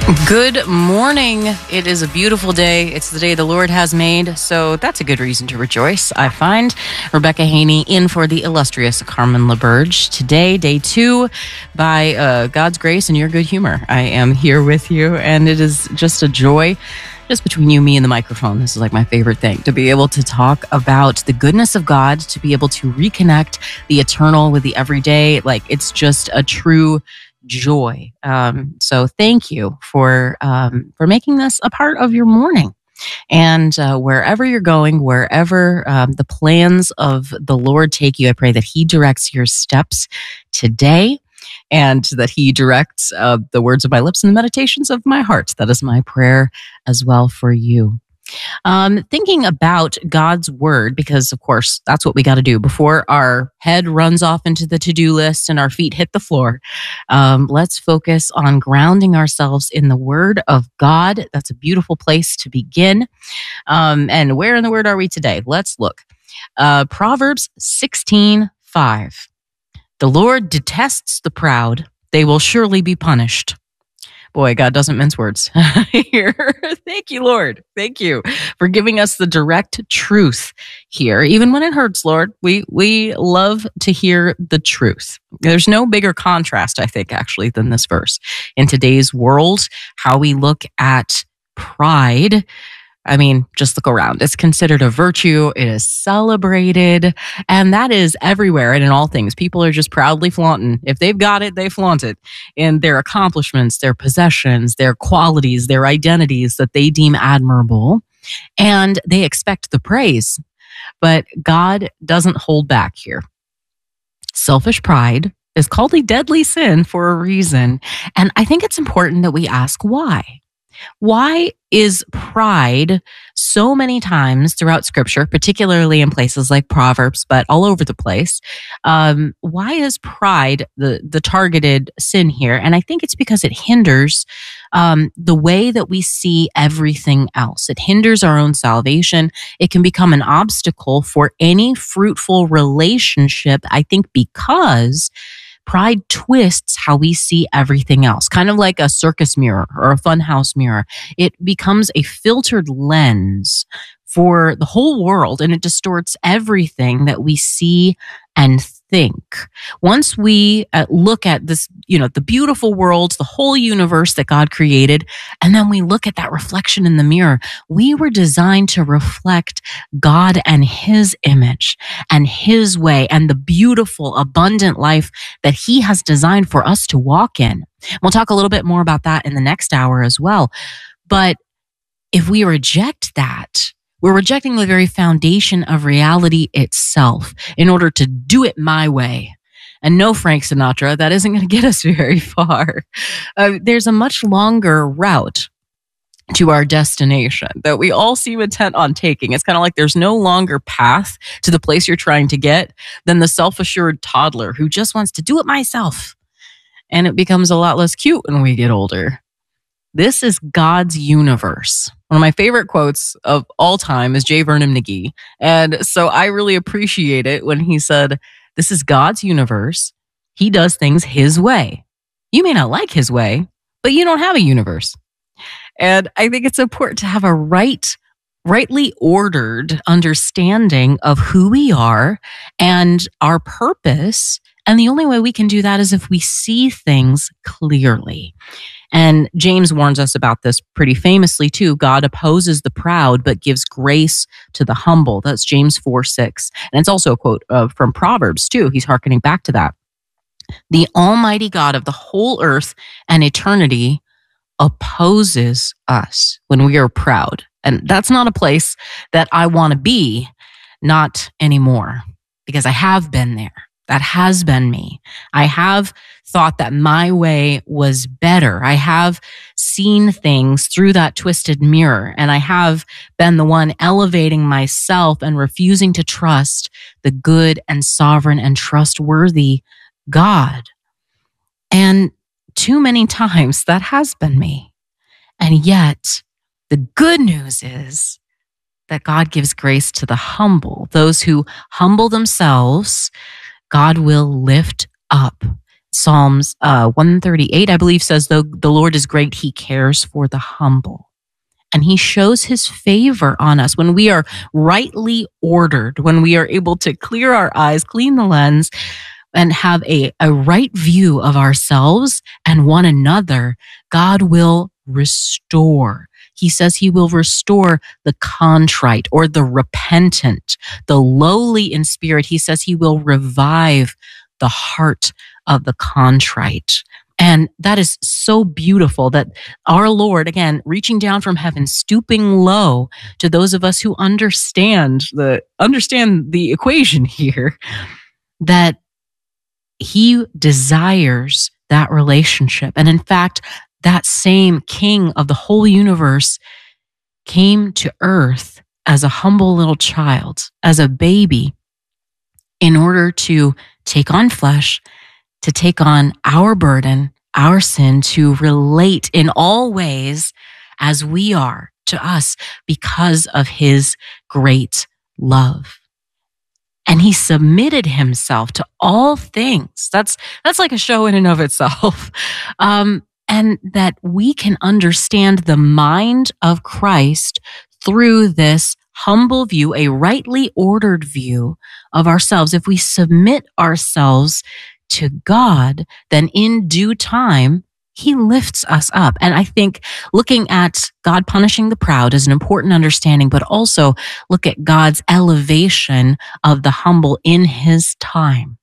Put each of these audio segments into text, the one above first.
Good morning. It is a beautiful day. It's the day the Lord has made, so that's a good reason to rejoice, I find. Rebecca Haney in for the illustrious Carmen LaBerge. Today, day 2, by God's grace and your good humor. I am here with you, and it is just a joy. Just between you, me, and the microphone, this is like my favorite thing, to be able to talk about the goodness of God, to be able to reconnect the eternal with the everyday. Like, it's just a true joy. So thank you for making this a part of your morning. And wherever you're going, wherever the plans of the Lord take you, I pray that He directs your steps today and that He directs the words of my lips and the meditations of my heart. That is my prayer as well for you. Thinking about God's word, because of course that's what we got to do before our head runs off into the to-do list and our feet hit the floor. Let's focus on grounding ourselves in the word of God. That's a beautiful place to begin. And where in the word are we today? Let's look. Proverbs 16:5. The Lord detests the proud. They will surely be punished. Boy, God doesn't mince words here. Thank you, Lord. Thank you for giving us the direct truth here. Even when it hurts, Lord, we love to hear the truth. There's no bigger contrast, I think, actually, than this verse. In today's world, how we look at pride, I mean, just look around. It's considered a virtue. It is celebrated. And that is everywhere and in all things. People are just proudly flaunting. If they've got it, they flaunt it in their accomplishments, their possessions, their qualities, their identities that they deem admirable. And they expect the praise. But God doesn't hold back here. Selfish pride is called a deadly sin for a reason. And I think it's important that we ask why. Why is pride so many times throughout Scripture, particularly in places like Proverbs, but all over the place? Why is pride the targeted sin here? And I think it's because it hinders the way that we see everything else. It hinders our own salvation. It can become an obstacle for any fruitful relationship, I think, because pride twists how we see everything else, kind of like a circus mirror or a funhouse mirror. It becomes a filtered lens for the whole world, and it distorts everything that we see and think. Once we look at this, the beautiful world, the whole universe that God created, and then we look at that reflection in the mirror, we were designed to reflect God and His image and His way and the beautiful, abundant life that He has designed for us to walk in. We'll talk a little bit more about that in the next hour as well. But if we reject that, we're rejecting the very foundation of reality itself in order to do it my way. And no, Frank Sinatra, that isn't going to get us very far. There's a much longer route to our destination that we all seem intent on taking. It's kind of like there's no longer path to the place you're trying to get than the self-assured toddler who just wants to do it myself. And it becomes a lot less cute when we get older. This is God's universe. One of my favorite quotes of all time is J. Vernon McGee. And so I really appreciate it when he said, this is God's universe. He does things His way. You may not like His way, but you don't have a universe. And I think it's important to have a rightly ordered understanding of who we are and our purpose. And the only way we can do that is if we see things clearly. And James warns us about this pretty famously too. God opposes the proud, but gives grace to the humble. That's James 4:6. And it's also a quote from Proverbs too. He's hearkening back to that. The Almighty God of the whole earth and eternity opposes us when we are proud. And that's not a place that I want to be, not anymore, because I have been there. That has been me. I have thought that my way was better. I have seen things through that twisted mirror, and I have been the one elevating myself and refusing to trust the good and sovereign and trustworthy God. And too many times that has been me. And yet, the good news is that God gives grace to the humble. Those who humble themselves, God will lift up. Psalms 138, I believe, says, though the Lord is great, he cares for the humble. And he shows his favor on us when we are rightly ordered, when we are able to clear our eyes, clean the lens, and have a right view of ourselves and one another. God will restore. He says he will restore the contrite or the repentant, the lowly in spirit. He says he will revive the heart of the contrite. And that is so beautiful that our Lord, again, reaching down from heaven, stooping low to those of us who understand the equation here, that he desires that relationship. And in fact, that same King of the whole universe came to earth as a humble little child, as a baby, in order to take on flesh, to take on our burden, our sin, to relate in all ways as we are to us because of his great love. And he submitted himself to all things. That's like a show in and of itself. And that we can understand the mind of Christ through this humble view, a rightly ordered view of ourselves. If we submit ourselves to God, then in due time, he lifts us up. And I think looking at God punishing the proud is an important understanding, but also look at God's elevation of the humble in his time.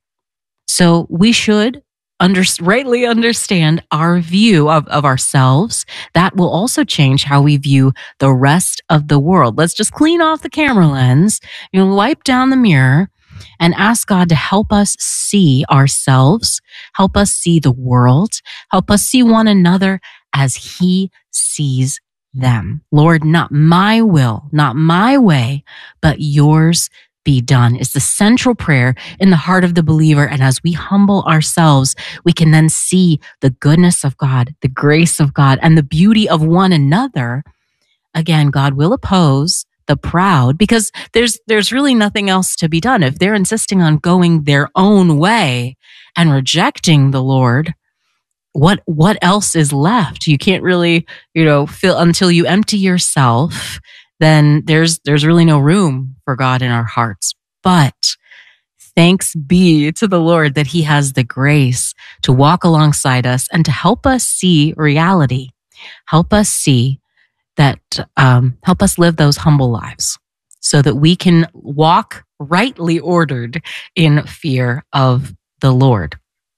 So we should rightly understand our view of ourselves. That will also change how we view the rest of the world. Let's just clean off the camera lens, wipe down the mirror, and ask God to help us see ourselves, help us see the world, help us see one another as he sees them. Lord, not my will, not my way, but yours be done is the central prayer in the heart of the believer. And as we humble ourselves, we can then see the goodness of God, the grace of God, and the beauty of one another. Again, God will oppose the proud because there's really nothing else to be done. If they're insisting on going their own way and rejecting the Lord, what else is left? You can't really, feel until you empty yourself, then there's really no room for God in our hearts. But thanks be to the Lord that he has the grace to walk alongside us and to help us see reality, help us see that, help us live those humble lives so that we can walk rightly ordered in fear of the Lord.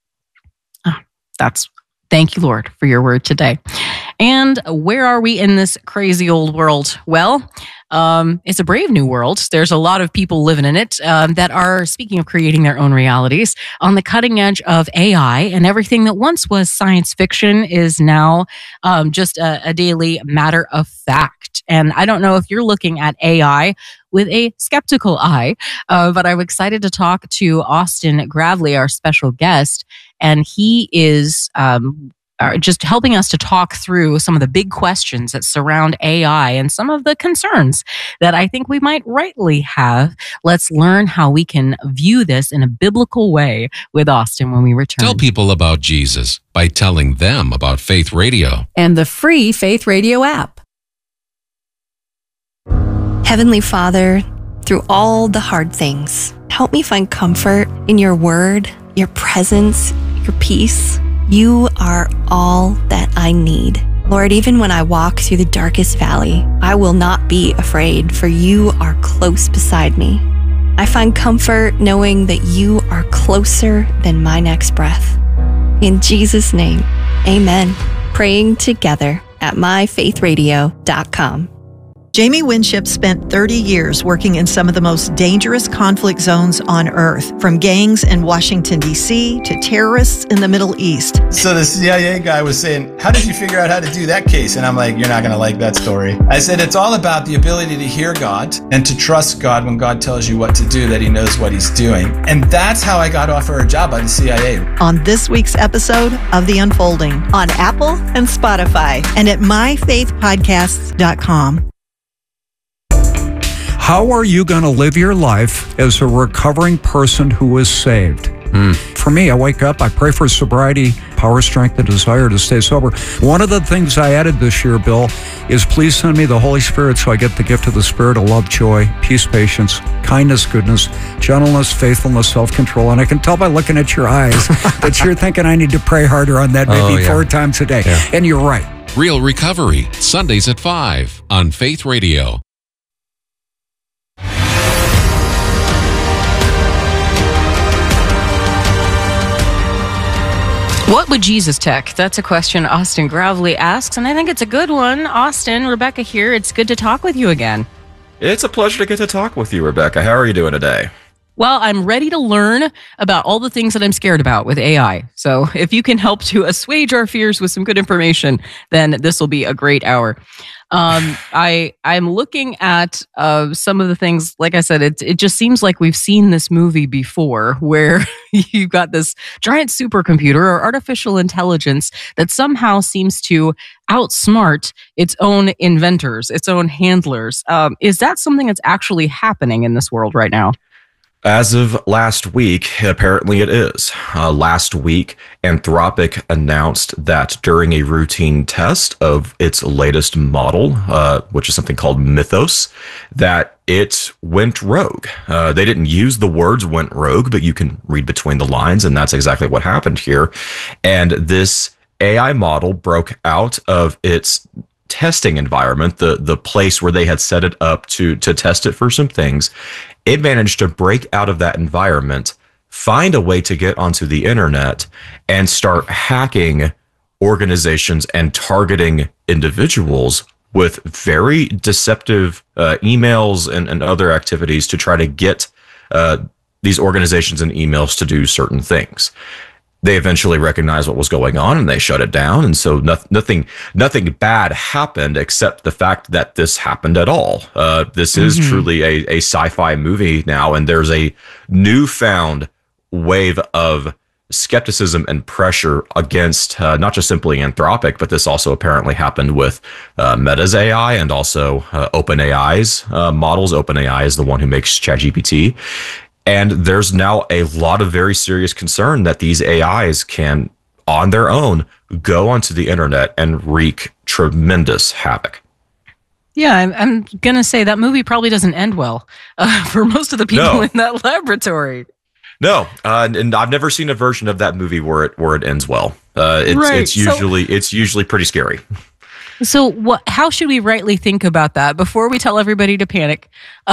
Thank you, Lord, for your word today. And where are we in this crazy old world? Well, it's a brave new world. There's a lot of people living in it that are, speaking of creating their own realities, on the cutting edge of AI, and everything that once was science fiction is now just a daily matter of fact. And I don't know if you're looking at AI with a skeptical eye, but I'm excited to talk to Austin Gravely, our special guest, and he is just helping us to talk through some of the big questions that surround AI and some of the concerns that I think we might rightly have. Let's learn how we can view this in a biblical way with Austin when we return. Tell people about Jesus by telling them about Faith Radio and the free Faith Radio app. Heavenly Father, through all the hard things, help me find comfort in your word, your presence, your peace. You are all that I need. Lord, even when I walk through the darkest valley, I will not be afraid, for you are close beside me. I find comfort knowing that you are closer than my next breath. In Jesus' name, amen. Praying together at myfaithradio.com. Jamie Winship spent 30 years working in some of the most dangerous conflict zones on earth, from gangs in Washington, D.C. to terrorists in the Middle East. So the CIA guy was saying, how did you figure out how to do that case? And I'm like, you're not going to like that story. I said, it's all about the ability to hear God and to trust God when God tells you what to do, that he knows what he's doing. And that's how I got offered a job by the CIA. On this week's episode of The Unfolding on Apple and Spotify and at myfaithpodcasts.com. How are you going to live your life as a recovering person who is saved? For me, I wake up, I pray for sobriety, power, strength, and desire to stay sober. One of the things I added this year, Bill, is please send me the Holy Spirit so I get the gift of the Spirit of love, joy, peace, patience, kindness, goodness, gentleness, faithfulness, self-control. And I can tell by looking at your eyes that you're thinking I need to pray harder on that maybe 4 times a day. Yeah. And you're right. Real Recovery, Sundays at 5 on Faith Radio. What would Jesus tech? That's a question Austin Gravely asks, and I think it's a good one. Austin, Rebecca here. It's good to talk with you again. It's a pleasure to get to talk with you, Rebecca. How are you doing today? Well, I'm ready to learn about all the things that I'm scared about with AI. So if you can help to assuage our fears with some good information, then this will be a great hour. I'm looking at some of the things. Like I said, it just seems like we've seen this movie before, where you've got this giant supercomputer or artificial intelligence that somehow seems to outsmart its own inventors, its own handlers. Is that something that's actually happening in this world right now? As of last week, apparently it is. Last week, Anthropic announced that during a routine test of its latest model, which is something called Mythos, that it went rogue. They didn't use the words went rogue, but you can read between the lines, and that's exactly what happened here. And this AI model broke out of its testing environment, the place where they had set it up to test it for some things. It managed to break out of that environment, find a way to get onto the internet, and start hacking organizations and targeting individuals with very deceptive emails and other activities to try to get these organizations and emails to do certain things. They eventually recognized what was going on and they shut it down. And so nothing bad happened except the fact that this happened at all. This is truly a sci-fi movie now, and there's a newfound wave of skepticism and pressure against not just simply Anthropic, but this also apparently happened with Meta's AI and also OpenAI's models. OpenAI is the one who makes ChatGPT. And there's now a lot of very serious concern that these AIs can, on their own, go onto the internet and wreak tremendous havoc. Yeah, I'm going to say that movie probably doesn't end well for most of the people in that laboratory. No, and I've never seen a version of that movie where it ends well. It's usually pretty scary. So how should we rightly think about that before we tell everybody to panic?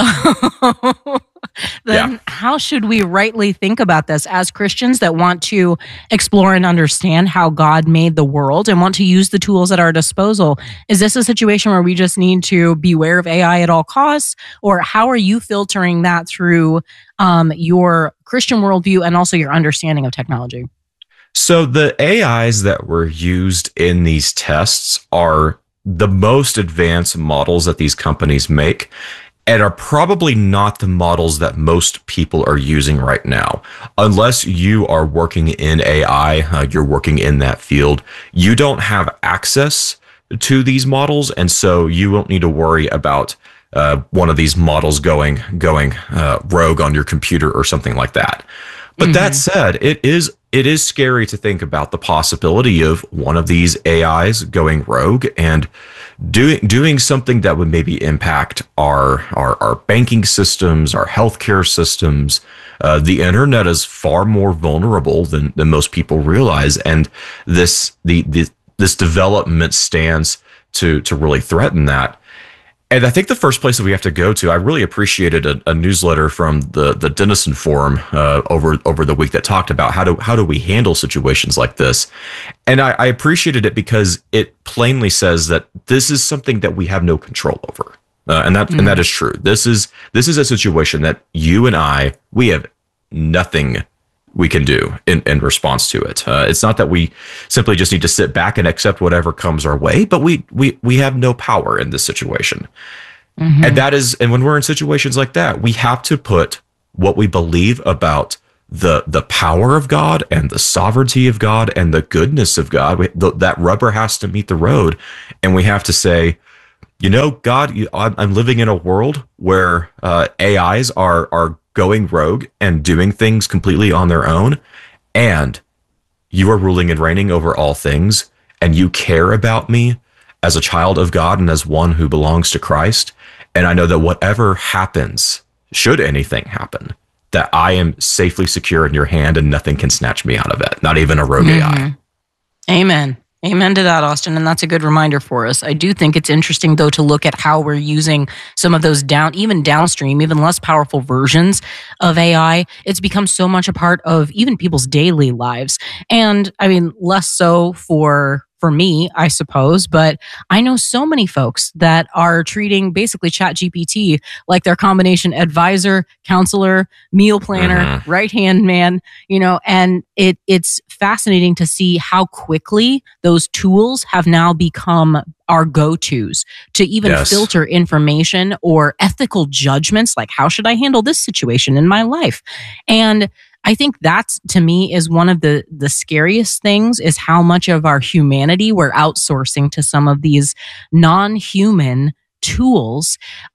How should we rightly think about this as Christians that want to explore and understand how God made the world and want to use the tools at our disposal? Is this a situation where we just need to beware of AI at all costs? Or how are you filtering that through your Christian worldview and also your understanding of technology? So the AIs that were used in these tests are the most advanced models that these companies make, and are probably not the models that most people are using right now. Unless you are working in AI, you're working in that field, you don't have access to these models, and so you won't need to worry about one of these models going rogue on your computer or something like that. But that said, it is scary to think about the possibility of one of these AIs going rogue and doing something that would maybe impact our banking systems, our healthcare systems. The internet is far more vulnerable than most people realize, and this development stands to really threaten that. And I think the first place that we have to go to, I really appreciated a newsletter from the Denison Forum over the week that talked about how do we handle situations like this. And I appreciated it because it plainly says that this is something that we have no control over, and that is true. This is a situation that you and we have nothing we can do in response to it. It's not that we simply just need to sit back and accept whatever comes our way, but we have no power in this situation. And when we're in situations like that, we have to put what we believe about the power of God and the sovereignty of God and the goodness of God. That rubber has to meet the road, and we have to say, God, I'm living in a world where AIs are going rogue and doing things completely on their own, and you are ruling and reigning over all things, and you care about me as a child of God and as one who belongs to Christ. And I know that whatever happens, should anything happen, that I am safely secure in your hand and nothing can snatch me out of it, not even a rogue AI. Amen. Amen to that, Austin. And that's a good reminder for us. I do think it's interesting, though, to look at how we're using some of those downstream, even less powerful versions of AI. It's become so much a part of even people's daily lives. And I mean, less so for me, I suppose, but I know so many folks that are treating basically ChatGPT like their combination advisor, counselor, meal planner, right-hand man, and it's fascinating to see how quickly those tools have now become our go-tos to even filter information or ethical judgments, like how should I handle this situation in my life? And I think that's, to me, is one of the scariest things, is how much of our humanity we're outsourcing to some of these non-human tools,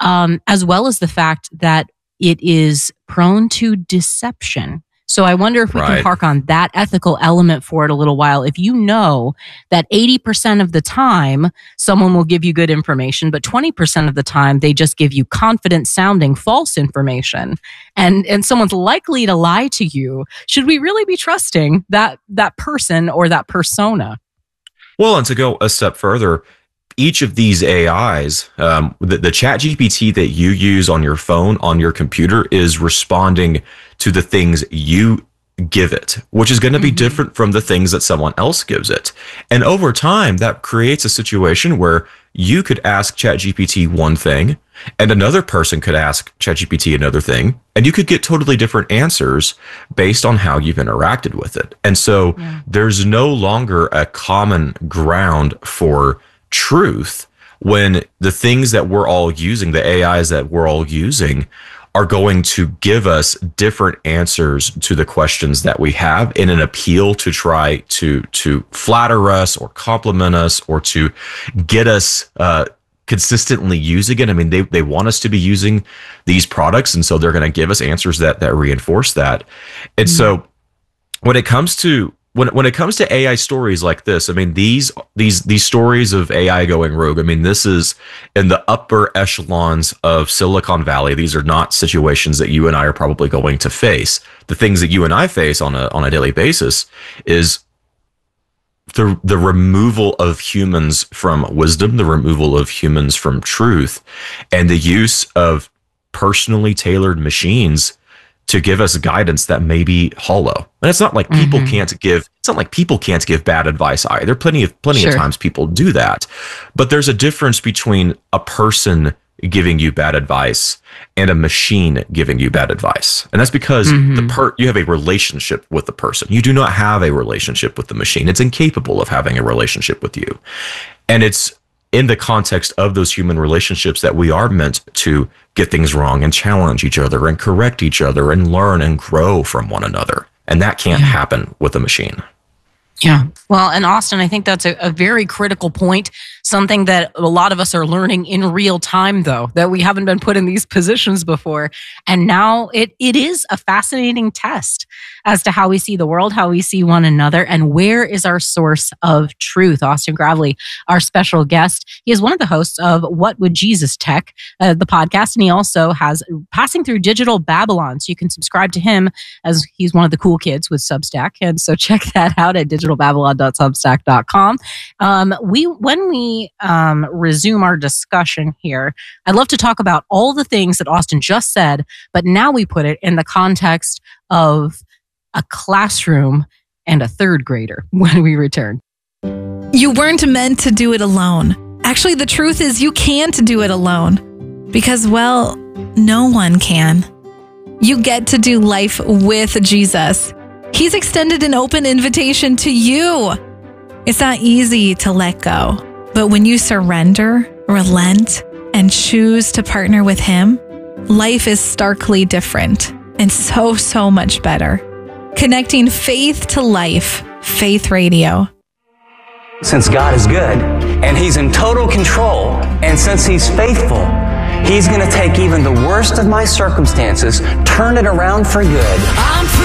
as well as the fact that it is prone to deception. So I wonder if we can park on that ethical element for it a little while. If you know that 80% of the time someone will give you good information, but 20% of the time they just give you confident sounding false information, and someone's likely to lie to you, should we really be trusting that person or that persona? Well, and to go a step further, each of these AIs, the ChatGPT that you use on your phone, on your computer, is responding to the things you give it, which is going to be different from the things that someone else gives it. And over time, that creates a situation where you could ask ChatGPT one thing, and another person could ask ChatGPT another thing, and you could get totally different answers based on how you've interacted with it. And so there's no longer a common ground for truth when the things that we're all using, the AIs that we're all using, are going to give us different answers to the questions that we have in an appeal to try to flatter us or compliment us or to get us consistently using it. I mean, they want us to be using these products, and so they're going to give us answers that reinforce that. And so when it comes to AI stories like this, I mean, these stories of AI going rogue, I mean, this is in the upper echelons of Silicon Valley. These are not situations that you and I are probably going to face. The things that you and I face on a daily basis is the removal of humans from wisdom, the removal of humans from truth, and the use of personally tailored machines to give us guidance that may be hollow. And it's not like people can't give, it's not like people can't give bad advice either. Plenty of times people do that. But there's a difference between a person giving you bad advice and a machine giving you bad advice. And that's because you have a relationship with the person. You do not have a relationship with the machine. It's incapable of having a relationship with you. And it's in the context of those human relationships that we are meant to get things wrong and challenge each other and correct each other and learn and grow from one another. And that can't happen with a machine. Yeah. Well, and Austin, I think that's a very critical point, something that a lot of us are learning in real time, though, that we haven't been put in these positions before. And now it is a fascinating test as to how we see the world, how we see one another, and where is our source of truth. Austin Gravely, our special guest, he is one of the hosts of What Would Jesus Tech, the podcast, and he also has Passing Through Digital Babylon. So you can subscribe to him, as he's one of the cool kids with Substack. And so check that out at digitalbabylon.substack.com. When we resume our discussion here, I'd love to talk about all the things that Austin just said, but now we put it in the context of a classroom and a third grader when we return. You weren't meant to do it alone. Actually, the truth is you can't do it alone because, well, no one can. You get to do life with Jesus. He's extended an open invitation to you. It's not easy to let go, but when you surrender, relent, and choose to partner with Him, life is starkly different and so much better. Connecting faith to life, Faith Radio. Since God is good and He's in total control And since He's faithful, He's going to take even the worst of my circumstances, turn it around for good.